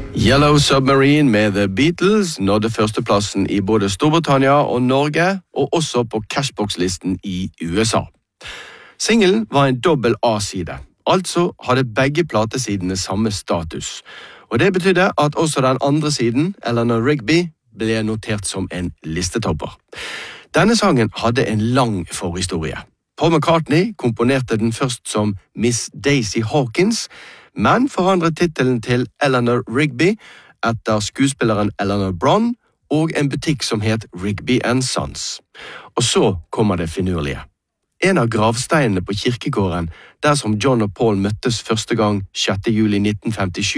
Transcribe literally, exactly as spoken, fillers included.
Yellow Submarine med The Beatles nådde førsteplassen i både Storbritannia og Norge, og også på Cashbox-listen i U S A. Singelen var en dobbel A-side, altså hadde begge platesidene samme status. Og det betydde at også den andre siden, Eleanor Rigby, ble notert som en listetopper. Denne sangen hadde en lang forhistorie. Paul McCartney komponerte den først som Miss Daisy Hawkins, men forandret titelen til Eleanor Rigby etter skuespilleren Eleanor Bron og en butikk som het Rigby and Sons. Og så kommer det finurlige. En av gravsteinene på kirkegården, der som John og Paul møttes første gang sjette juli nitten femtisju,